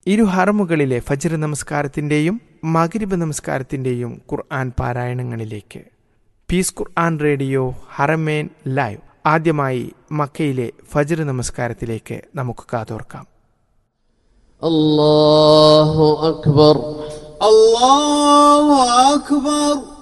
ഇരു ഹറമുകളിലെ ഫജ്ർ നമസ്കാരത്തിൻ്റെയും മഗ്രിബ് നമസ്കാരത്തിൻ്റെയും ഖുർആൻ പാരായണങ്ങളിലേക്ക്. പീസ് ഖുർആൻ radio ഹറമേൻ live. ആദ്യമായി മക്കയിലെ ഫജ്ർ നമസ്കാരത്തിലേക്ക് നമുക്ക് കാതോർക്കാം. അല്ലാഹു അക്ബർ, അല്ലാഹു അക്ബർ.